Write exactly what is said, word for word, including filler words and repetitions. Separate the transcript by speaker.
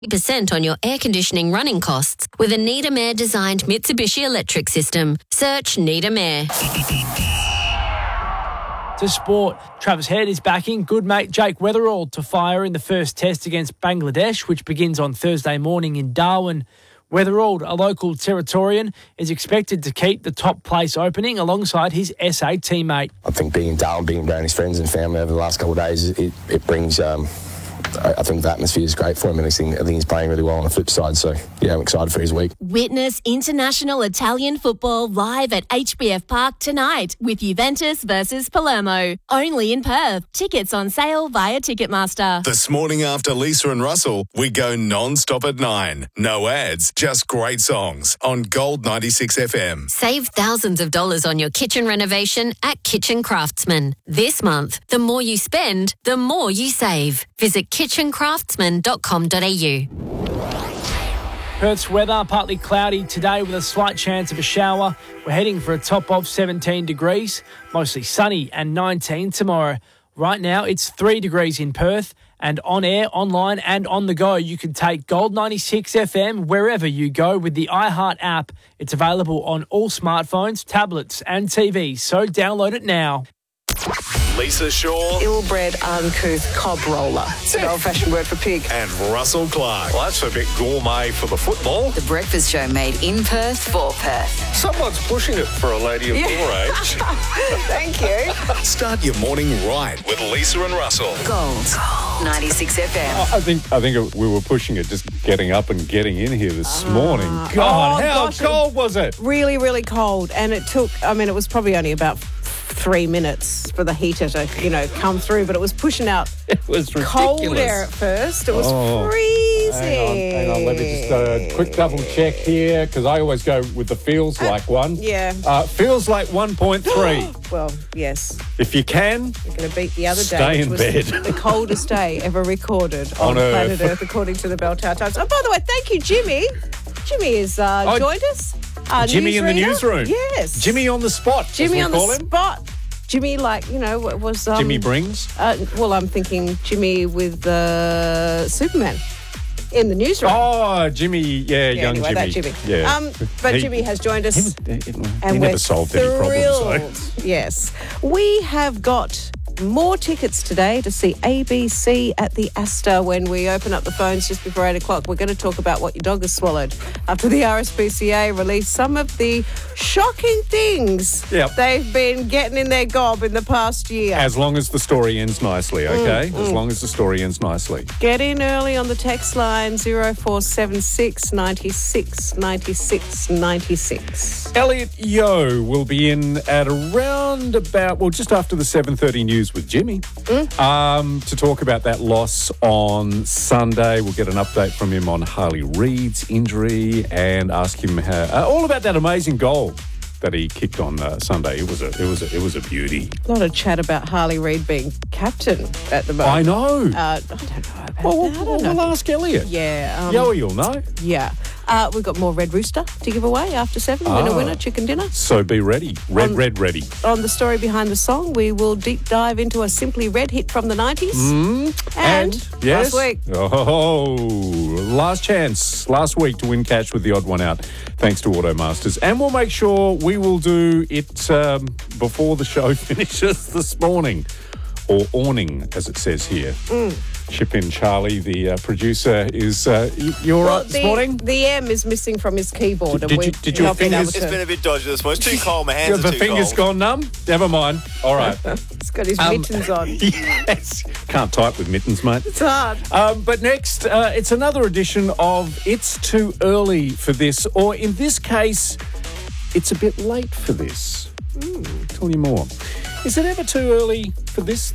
Speaker 1: percent on your air conditioning running costs with a Needham Air-designed Mitsubishi electric system. Search Needham Air.
Speaker 2: To sport, Travis Head is backing good mate Jake Weatherall to fire in the first test against Bangladesh, which begins on Thursday morning in Darwin. Weatherall, a local Territorian, is expected to keep the top place opening alongside his S A teammate.
Speaker 3: I think being in Darwin, being around his friends and family over the last couple of days, it, it brings... Um, I think the atmosphere is great for him, and I think, I think he's playing really well on the flip side. So, yeah, I'm excited for his week.
Speaker 4: Witness international Italian football live at H B F Park tonight with Juventus versus Palermo. Only in Perth. Tickets on sale via Ticketmaster.
Speaker 5: This morning after Lisa and Russell, we go non-stop at nine. No ads, just great songs on Gold ninety-six F M.
Speaker 1: Save thousands of dollars on your kitchen renovation at Kitchen Craftsman. This month, the more you spend, the more you save. Visit kitchen craftsman dot com dot a u.
Speaker 2: Perth's weather, partly cloudy today with a slight chance of a shower. We're heading for a top of seventeen degrees, mostly sunny, and nineteen tomorrow. Right now, it's three degrees in Perth, and on air, online, and on the go, you can take Gold ninety-six F M wherever you go with the iHeart app. It's available on all smartphones, tablets, and T Vs, so download it now.
Speaker 5: Lisa Shaw.
Speaker 6: Ill-bred, uncouth cob roller. It's an old-fashioned word for pig.
Speaker 5: And Russell Clark.
Speaker 7: Well, that's a bit gourmet for the football.
Speaker 8: The Breakfast Show made in Perth for Perth.
Speaker 7: Someone's pushing it for a lady of
Speaker 6: Yeah.
Speaker 7: your age.
Speaker 6: Thank you.
Speaker 5: Start your morning right with Lisa and Russell.
Speaker 8: Gold ninety-six F M.
Speaker 7: I think I think we were pushing it, just getting up and getting in here this morning. God,
Speaker 6: oh,
Speaker 7: how
Speaker 6: gosh,
Speaker 7: cold was it?
Speaker 6: Really, really cold. And it took, I mean, it was probably only about three minutes for the heater to, you know, come through, but it was pushing out
Speaker 7: It was ridiculous.
Speaker 6: cold air at first. It was
Speaker 7: Oh,
Speaker 6: freezing.
Speaker 7: Hang on, hang on. Let me just uh, quick double check here, because I always go with the feels like one.
Speaker 6: Yeah.
Speaker 7: Uh, feels like one point three.
Speaker 6: Well, yes.
Speaker 7: If you can,
Speaker 6: We're going to beat the other day,
Speaker 7: Stay
Speaker 6: which
Speaker 7: in
Speaker 6: was
Speaker 7: bed.
Speaker 6: the coldest day ever recorded on,
Speaker 7: On
Speaker 6: planet
Speaker 7: Earth.
Speaker 6: Earth, according to the Bell Tower Times. Oh, by the way, thank you, Jimmy. Jimmy has uh,
Speaker 7: Oh,
Speaker 6: joined us. Our
Speaker 7: Jimmy in the
Speaker 6: newsreader.
Speaker 7: newsroom.
Speaker 6: Yes.
Speaker 7: Jimmy on the spot. as
Speaker 6: Jimmy
Speaker 7: we
Speaker 6: on the
Speaker 7: call him.
Speaker 6: spot. Jimmy, like, you know, what was... Um,
Speaker 7: Jimmy Brings.
Speaker 6: Uh, well, I'm thinking Jimmy with uh, Superman in the newsroom.
Speaker 7: Oh, Jimmy, yeah,
Speaker 6: yeah,
Speaker 7: young
Speaker 6: anyway, that
Speaker 7: Jimmy.
Speaker 6: Jimmy.
Speaker 7: Yeah.
Speaker 6: Um, but
Speaker 7: He-
Speaker 6: Jimmy has joined us.
Speaker 7: He, was, he, he
Speaker 6: and
Speaker 7: never
Speaker 6: we're
Speaker 7: solved any
Speaker 6: thrilled.
Speaker 7: problems, though.
Speaker 6: Yes. We have got more tickets today to see A B C at the Astor when we open up the phones just before eight o'clock. We're going to talk about what your dog has swallowed after the R S P C A released some of the shocking things
Speaker 7: Yep.
Speaker 6: they've been getting in their gob in the past year.
Speaker 7: As long as the story ends nicely, okay? As long as the story ends nicely.
Speaker 6: Get in early on the text line zero four seven six ninety-six ninety-six ninety-six.
Speaker 7: Elliot Yo will be in at around about, well, just after the seven thirty news with Jimmy um, to talk about that loss on Sunday. We'll get an update from him on Harley Reid's injury and ask him how, uh, all about that amazing goal that he kicked on uh, Sunday. It was a, it was a, it was a beauty.
Speaker 6: A lot of chat about Harley Reid being captain at the moment.
Speaker 7: I know.
Speaker 6: Uh, I don't know about
Speaker 7: well,
Speaker 6: that. I
Speaker 7: we'll,
Speaker 6: don't
Speaker 7: we'll
Speaker 6: know.
Speaker 7: ask Elliot.
Speaker 6: Yeah. Um,
Speaker 7: Yoey, you'll know.
Speaker 6: Yeah. Uh, we've got more Red Rooster to give away after seven. Winner,
Speaker 7: Ah.
Speaker 6: winner, chicken dinner.
Speaker 7: So be ready. Red,
Speaker 6: On-
Speaker 7: red, ready.
Speaker 6: On the story behind the song, we will deep dive into a Simply Red hit from the nineties.
Speaker 7: Mm.
Speaker 6: And,
Speaker 7: yes,
Speaker 6: last week.
Speaker 7: Oh, last chance last week to win cash with the odd one out, thanks to Automasters. And we'll make sure we will do it um, before the show finishes this morning, or awning, as it says here.
Speaker 6: Mm.
Speaker 7: Chip in, Charlie, the uh, producer, is uh, y- you all
Speaker 6: Well,
Speaker 7: right this
Speaker 6: the,
Speaker 7: morning?
Speaker 6: the M is missing from his keyboard.
Speaker 7: Did
Speaker 6: and
Speaker 7: you-
Speaker 6: we've
Speaker 7: did your
Speaker 6: not been able
Speaker 7: fingers-
Speaker 6: to.
Speaker 9: It's been a bit dodgy this morning. It's too cold. My hands
Speaker 7: the
Speaker 9: are too
Speaker 7: finger's
Speaker 9: cold.
Speaker 7: gone numb? Never mind. All right.
Speaker 6: He's got his
Speaker 7: Um,
Speaker 6: mittens on.
Speaker 7: Yes. Can't type with mittens, mate.
Speaker 6: It's hard.
Speaker 7: Um, but next, uh, it's another edition of It's Too Early for This, or in this case, it's a bit late for this. Mm. Tell you more. Is it ever too early for this?